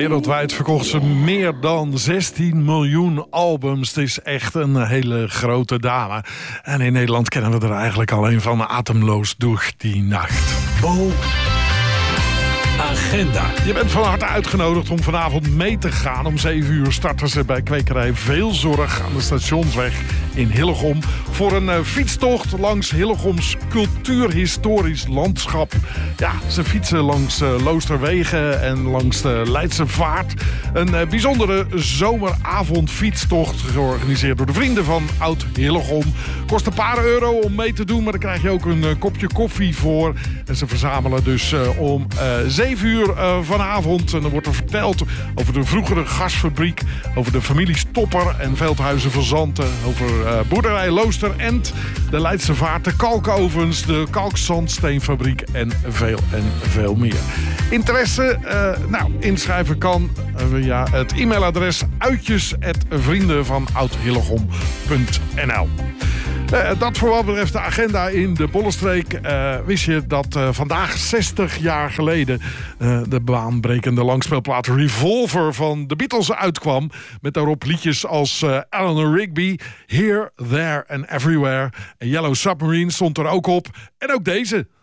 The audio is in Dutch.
Wereldwijd verkocht ze meer dan 16 miljoen albums. Het is echt een hele grote dame. En in Nederland kennen we er eigenlijk alleen van Atemloos door die nacht. Agenda. Je bent van harte uitgenodigd om vanavond mee te gaan. Om 7 uur starten ze bij kwekerij Veelzorg aan de Stationsweg in Hillegom voor een fietstocht langs Hillegoms cultuurhistorisch landschap. Ja, ze fietsen langs Loosterwegen en langs de Leidse Vaart. Een bijzondere zomeravondfietstocht georganiseerd door de vrienden van Oud Hillegom. Kost een paar euro om mee te doen, maar daar krijg je ook een kopje koffie voor. En ze verzamelen dus om 7 uur vanavond. En dan wordt er verteld over de vroegere gasfabriek, over de familie Stopper en Veldhuizen van Zanten, over boerderij Loosterend, de Leidse Vaart, de kalkovens, de kalkzandsteenfabriek en veel meer. Interesse? Inschrijven kan via het e-mailadres uitjes@vriendenvanoudhillegom.nl. Dat voor wat betreft de agenda in de Bollenstreek. Wist je dat vandaag 60 jaar geleden de baanbrekende langspeelplaat Revolver van de Beatles uitkwam. Met daarop liedjes als Eleanor Rigby, Here, There and Everywhere. En Yellow Submarine stond er ook op. En ook deze.